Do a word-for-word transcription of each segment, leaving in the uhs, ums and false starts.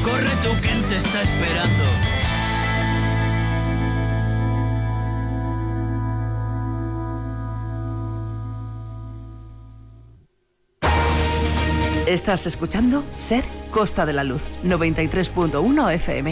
Corre tú, ¿quién te está esperando? Estás escuchando Ser Costa de la Luz, noventa y tres punto uno F M.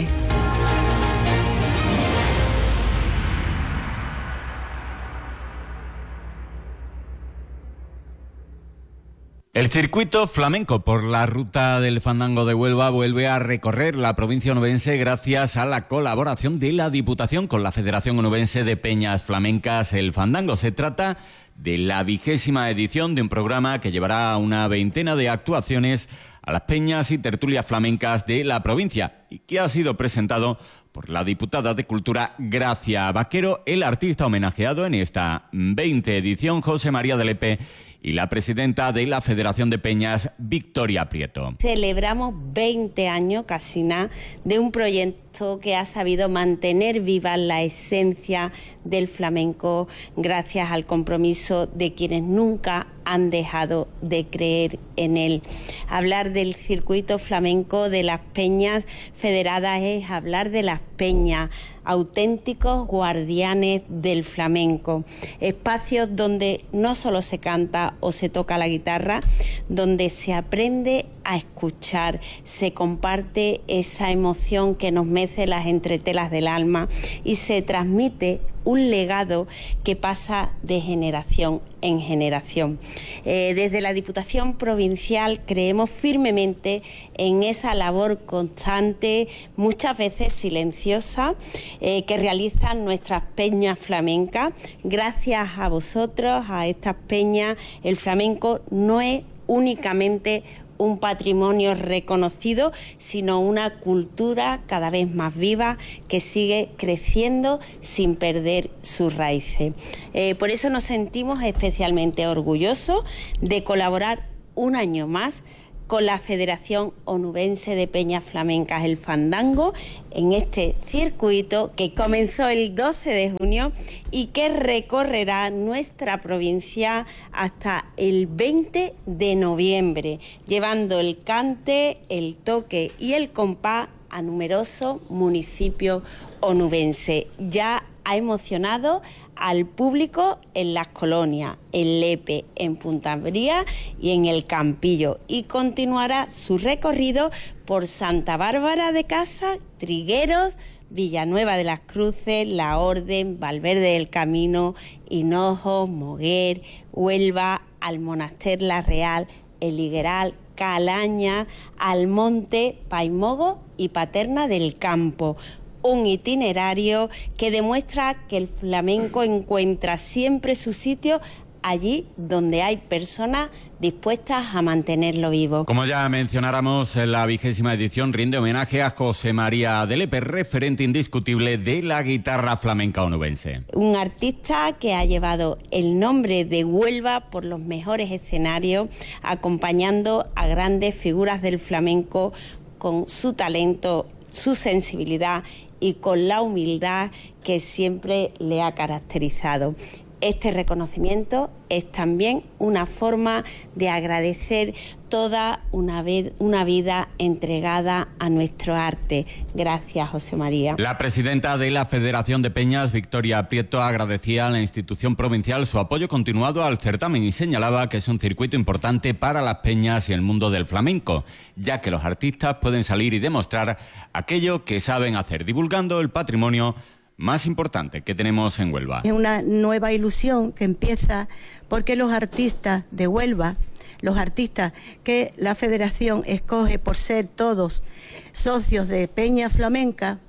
El circuito flamenco por la ruta del fandango de Huelva vuelve a recorrer la provincia onubense gracias a la colaboración de la Diputación con la Federación Onubense de Peñas Flamencas El Fandango. Se trata de la vigésima edición de un programa que llevará una veintena de actuaciones a las peñas y tertulias flamencas de la provincia y que ha sido presentado por la diputada de Cultura Gracia Vaquero, el artista homenajeado en esta veinte edición, José María de Lepe, y la presidenta de la Federación de Peñas, Victoria Prieto. Celebramos veinte años, casi nada, de un proyecto que ha sabido mantener viva la esencia del flamenco gracias al compromiso de quienes nunca han dejado de creer en él. Hablar del circuito flamenco de las peñas federadas es hablar de las peñas, auténticos guardianes del flamenco, espacios donde no solo se canta o se toca la guitarra, donde se aprende a escuchar, se comparte esa emoción que nos mece las entretelas del alma y se transmite un legado que pasa de generación en generación. Eh, desde la Diputación Provincial creemos firmemente en esa labor constante, muchas veces silenciosa, eh, que realizan nuestras peñas flamencas. Gracias a vosotros, a estas peñas, el flamenco no es únicamente un patrimonio reconocido, sino una cultura cada vez más viva que sigue creciendo sin perder sus raíces. Eh, por eso nos sentimos especialmente orgullosos de colaborar un año más con la Federación Onubense de Peñas Flamencas El Fandango en este circuito que comenzó el doce de junio y que recorrerá nuestra provincia hasta el veinte de noviembre, llevando el cante, el toque y el compás a numerosos municipios onubenses. Ya ha emocionado al público en las colonias, en Lepe, en Punta Bría y en el Campillo, y continuará su recorrido por Santa Bárbara de Casa, Trigueros, Villanueva de las Cruces, La Orden, Valverde del Camino, Hinojos, Moguer, Huelva, Almonaster La Real, El Higueral, Calaña, Almonte, Paimogo y Paterna del Campo. Un itinerario que demuestra que el flamenco encuentra siempre su sitio allí donde hay personas dispuestas a mantenerlo vivo. Como ya mencionáramos, la vigésima edición rinde homenaje a José María de Lepe, referente indiscutible de la guitarra flamenca onubense. Un artista que ha llevado el nombre de Huelva por los mejores escenarios, acompañando a grandes figuras del flamenco con su talento, su sensibilidad y con la humildad que siempre le ha caracterizado. Este reconocimiento es también una forma de agradecer toda una, vez, una vida entregada a nuestro arte. Gracias, José María. La presidenta de la Federación de Peñas, Victoria Prieto, agradecía a la institución provincial su apoyo continuado al certamen y señalaba que es un circuito importante para las peñas y el mundo del flamenco, ya que los artistas pueden salir y demostrar aquello que saben hacer, divulgando el patrimonio más importante que tenemos en Huelva. Es una nueva ilusión que empieza porque los artistas de Huelva, los artistas que la Federación escoge por ser todos socios de Peña Flamenca,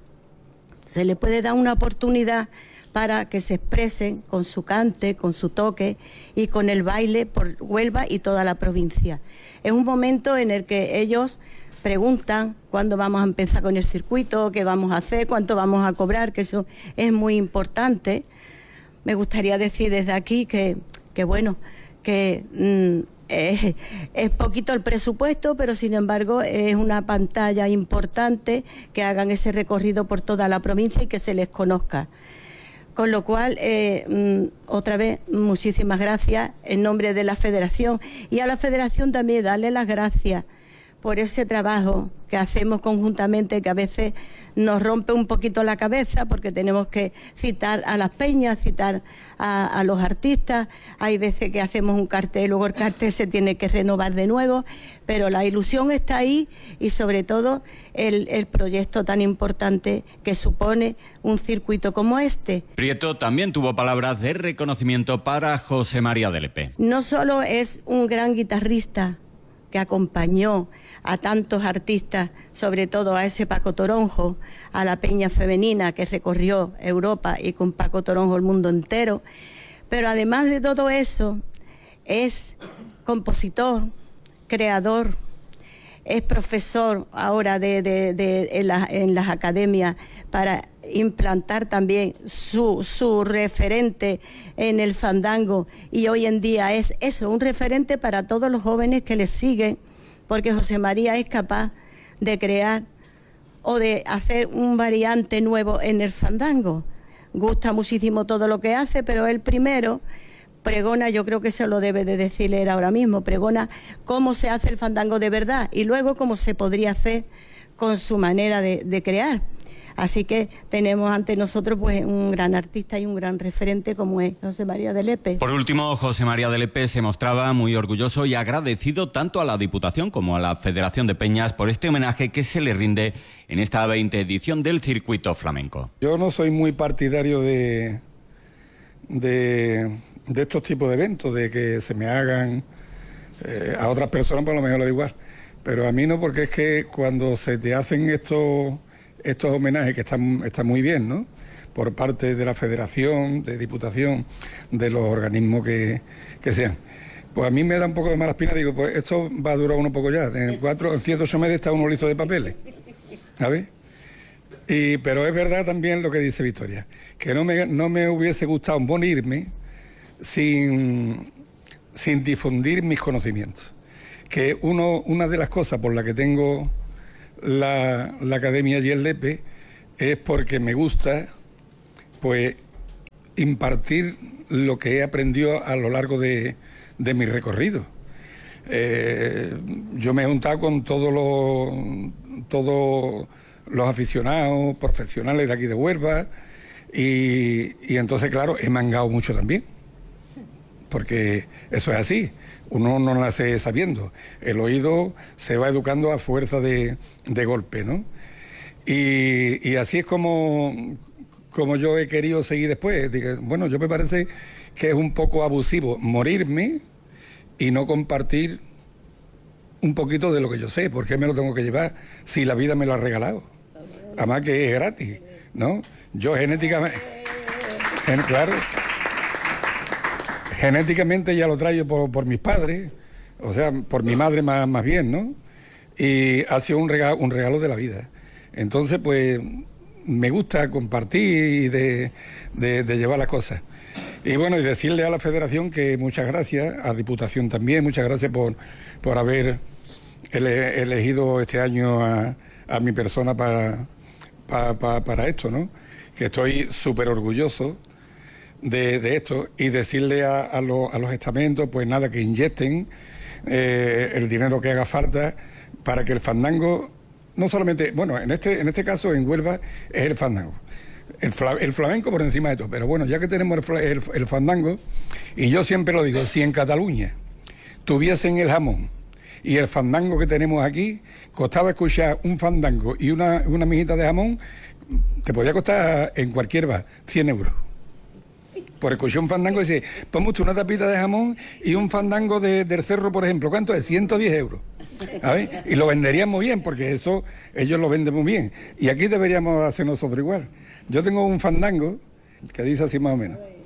se les puede dar una oportunidad para que se expresen con su cante, con su toque y con el baile por Huelva y toda la provincia. Es un momento en el que ellos preguntan cuándo vamos a empezar con el circuito, qué vamos a hacer, cuánto vamos a cobrar, que eso es muy importante. Me gustaría decir desde aquí que, que bueno, que mmm, es, es poquito el presupuesto, pero sin embargo es una pantalla importante que hagan ese recorrido por toda la provincia y que se les conozca. Con lo cual, eh, mmm, otra vez, muchísimas gracias en nombre de la Federación, y a la Federación también darle las gracias por ese trabajo que hacemos conjuntamente, que a veces nos rompe un poquito la cabeza porque tenemos que citar a las peñas, citar a, a los artistas. Hay veces que hacemos un cartel y luego el cartel se tiene que renovar de nuevo, pero la ilusión está ahí y sobre todo el, el proyecto tan importante que supone un circuito como este. Prieto también tuvo palabras de reconocimiento para José María de Lepe. No solo es un gran guitarrista que acompañó a tantos artistas, sobre todo a ese Paco Toronjo, a la peña femenina que recorrió Europa y con Paco Toronjo el mundo entero, pero además de todo eso es compositor, creador, es profesor ahora de, de, de, en, la, en las academias para implantar también su, su referente en el fandango, y hoy en día es eso, un referente para todos los jóvenes que le siguen, porque José María es capaz de crear o de hacer un variante nuevo en el fandango. Gusta muchísimo todo lo que hace, pero él primero pregona, yo creo que se lo debe de decirle él ahora mismo, pregona cómo se hace el fandango de verdad y luego cómo se podría hacer con su manera de, de crear. Así que tenemos ante nosotros pues un gran artista y un gran referente como es José María de Lepe. Por último, José María de Lepe se mostraba muy orgulloso y agradecido tanto a la Diputación como a la Federación de Peñas por este homenaje que se le rinde en esta veinte edición del Circuito Flamenco. Yo no soy muy partidario de, de, de estos tipos de eventos, de que se me hagan, eh, a otras personas por lo mejor lo da igual, pero a mí no, porque es que cuando se te hacen estos... estos homenajes que están, están muy bien, ¿no?, por parte de la Federación, de Diputación, de los organismos que, que sean. Pues a mí me da un poco de mala espina, digo, pues esto va a durar uno poco ya. En cuatro, en siete, ocho meses está uno listo de papeles, ¿sabes? Y, pero es verdad también lo que dice Victoria, que no me, no me hubiese gustado morirme sin, sin difundir mis conocimientos. Que uno, una de las cosas por las que tengo La, la Academia y el Lepe es porque me gusta pues impartir lo que he aprendido a lo largo de, de mi recorrido. Eh, yo me he juntado con todos los todos los aficionados profesionales de aquí de Huelva y, y entonces claro, he mangado mucho también, porque eso es así, uno no nace sabiendo, el oído se va educando a fuerza de, de golpe, ¿no? Y, y así es como, como yo he querido seguir después. Digo, bueno, yo me parece que es un poco abusivo morirme y no compartir un poquito de lo que yo sé. ¿Por qué me lo tengo que llevar si la vida me lo ha regalado? Además que es gratis, ¿no? Yo genéticamente... Gen, claro... Genéticamente ya lo traigo por, por mis padres, o sea, por mi madre más, más bien, ¿no? Y ha sido un regalo, un regalo de la vida. Entonces, pues, me gusta compartir y de, de, de llevar las cosas. Y bueno, y decirle a la Federación que muchas gracias, a Diputación también, muchas gracias por, por haber ele, elegido este año a, a mi persona para, para, para, para esto, ¿no? Que estoy súper orgulloso De, de esto, y decirle a, a, lo, a los estamentos, pues nada, que inyecten eh, el dinero que haga falta para que el fandango, no solamente, bueno, en este en este caso en Huelva es el fandango, el, fla, el flamenco por encima de todo, pero bueno, ya que tenemos el, el, el fandango, y yo siempre lo digo, si en Cataluña tuviesen el jamón y el fandango que tenemos aquí, costaba escuchar un fandango y una, una mijita de jamón, te podía costar en cualquier bar cien euros. Por escuchar un fandango, dice, ponme usted una tapita de jamón y un fandango de, del cerro, por ejemplo, ¿cuánto es? ciento diez euros. A ver, y lo venderían muy bien, porque eso ellos lo venden muy bien. Y aquí deberíamos hacer nosotros igual. Yo tengo un fandango que dice así más o menos.